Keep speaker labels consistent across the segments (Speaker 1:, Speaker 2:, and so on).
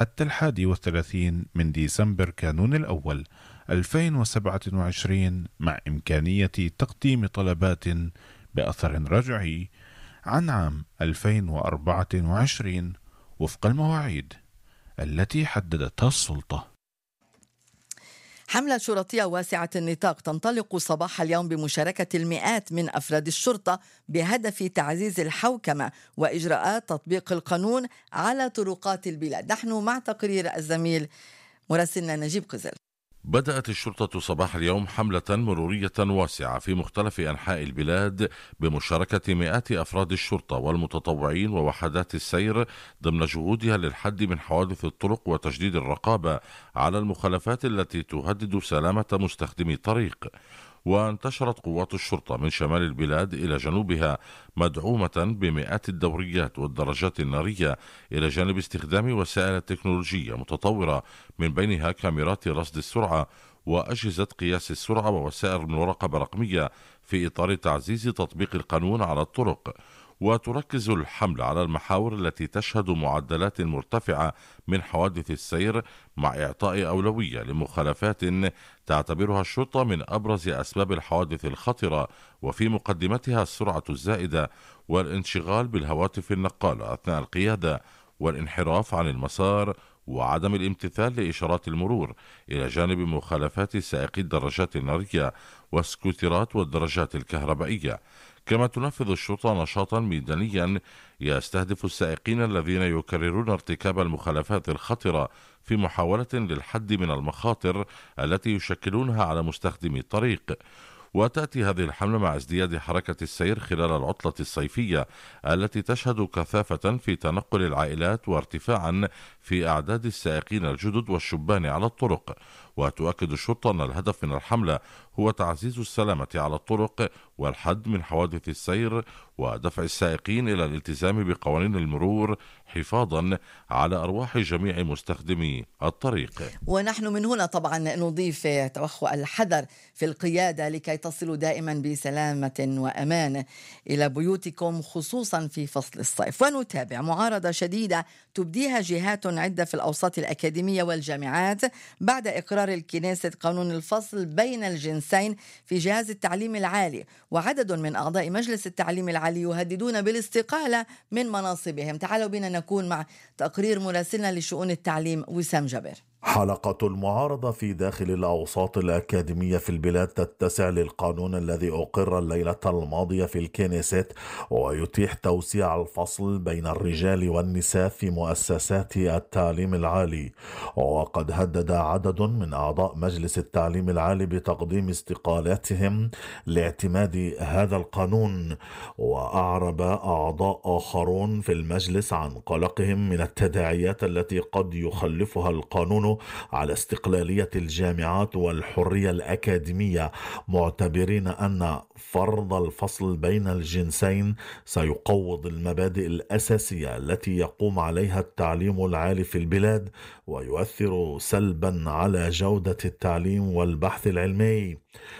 Speaker 1: حتى 31 من ديسمبر كانون الأول 2027، مع إمكانية تقديم طلبات بأثر رجعي عن عام 2024 وفق المواعيد التي حددتها السلطة.
Speaker 2: حملة شرطية واسعة النطاق تنطلق صباح اليوم بمشاركة المئات من أفراد الشرطة بهدف تعزيز الحوكمة وإجراءات تطبيق القانون على طرقات البلاد. نحن مع تقرير الزميل مراسلنا نجيب قزل.
Speaker 3: بدأت الشرطة صباح اليوم حملة مرورية واسعة في مختلف أنحاء البلاد بمشاركة مئات أفراد الشرطة والمتطوعين ووحدات السير ضمن جهودها للحد من حوادث الطرق وتشديد الرقابة على المخالفات التي تهدد سلامة مستخدمي الطريق. وانتشرت قوات الشرطة من شمال البلاد إلى جنوبها مدعومة بمئات الدوريات والدرجات النارية، إلى جانب استخدام وسائل التكنولوجية متطورة من بينها كاميرات رصد السرعة وأجهزة قياس السرعة ووسائل مراقبة رقمية في إطار تعزيز تطبيق القانون على الطرق. وتركز الحملة على المحاور التي تشهد معدلات مرتفعة من حوادث السير، مع إعطاء أولوية لمخالفات تعتبرها الشرطة من أبرز أسباب الحوادث الخطرة، وفي مقدمتها السرعة الزائدة والانشغال بالهواتف النقالة أثناء القيادة والانحراف عن المسار وعدم الامتثال لإشارات المرور، إلى جانب مخالفات سائقي الدراجات النارية والسكوترات والدراجات الكهربائية. كما تنفذ الشرطة نشاطا ميدانيا يستهدف السائقين الذين يكررون ارتكاب المخالفات الخطرة في محاولة للحد من المخاطر التي يشكلونها على مستخدمي الطريق. وتأتي هذه الحملة مع ازدياد حركة السير خلال العطلة الصيفية التي تشهد كثافة في تنقل العائلات وارتفاعا في أعداد السائقين الجدد والشبان على الطرق. وتؤكد الشرطة أن الهدف من الحملة هو تعزيز السلامة على الطرق والحد من حوادث السير ودفع السائقين إلى الالتزام بقوانين المرور حفاظا على أرواح جميع مستخدمي الطريق.
Speaker 2: ونحن من هنا طبعا نضيف توخؤ الحذر في القيادة لكي تصلوا دائما بسلامة وأمان إلى بيوتكم، خصوصا في فصل الصيف. ونتابع معارضة شديدة تبديها جهات عدة في الأوساط الأكاديمية والجامعات بعد إقرار الكنيست قانون الفصل بين الجنسين في جهاز التعليم العالي، وعدد من أعضاء مجلس التعليم العالي يهددون بالاستقالة من مناصبهم. تعالوا بنا نكون مع تقرير مراسلنا لشؤون التعليم وسام جابر.
Speaker 4: حلقة المعارضة في داخل الأوساط الأكاديمية في البلاد تتسع للقانون الذي أقر الليلة الماضية في الكنيست ويتيح توسيع الفصل بين الرجال والنساء في مؤسسات التعليم العالي. وقد هدد عدد من أعضاء مجلس التعليم العالي بتقديم استقالاتهم لاعتماد هذا القانون. وأعرب أعضاء آخرون في المجلس عن قلقهم من التداعيات التي قد يخلفها القانون على استقلالية الجامعات والحرية الأكاديمية، معتبرين أن فرض الفصل بين الجنسين سيقوض المبادئ الأساسية التي يقوم عليها التعليم العالي في البلاد ويؤثر سلبا على جودة التعليم والبحث العلمي.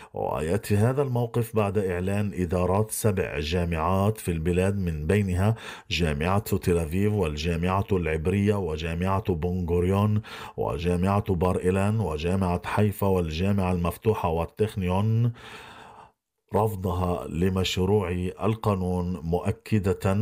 Speaker 4: ويأتي هذا الموقف بعد إعلان إدارات 7 جامعات في البلاد، من بينها جامعة تل أبيب والجامعة العبرية وجامعة بن غوريون وجامعة بار إيلان وجامعة حيفا والجامعة المفتوحة والتكنيون، رفضها لمشروع القانون، مؤكدة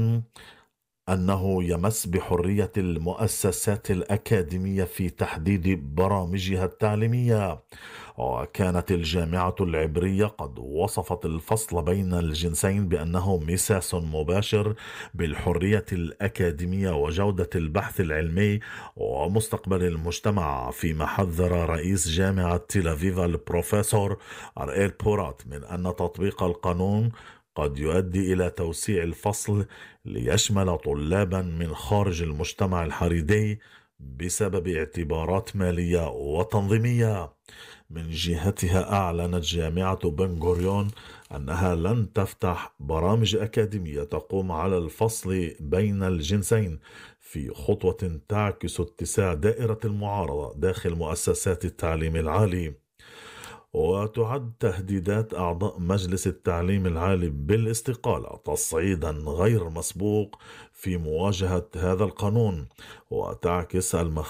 Speaker 4: أنه يمس بحرية المؤسسات الأكاديمية في تحديد برامجها التعليمية. وكانت الجامعة العبرية قد وصفت الفصل بين الجنسين بأنه مساس مباشر بالحرية الأكاديمية وجودة البحث العلمي ومستقبل المجتمع، فيما حذر رئيس جامعة تل أبيب البروفيسور أرائيل بورات من أن تطبيق القانون قد يؤدي إلى توسيع الفصل ليشمل طلابا من خارج المجتمع الحريدي بسبب اعتبارات مالية وتنظيمية. من جهتها أعلنت جامعة بن غوريون أنها لن تفتح برامج أكاديمية تقوم على الفصل بين الجنسين، في خطوة تعكس اتساع دائرة المعارضة داخل مؤسسات التعليم العالي. وتعد تهديدات أعضاء مجلس التعليم العالي بالاستقالة تصعيدا غير مسبوق في مواجهة هذا القانون، وتعكس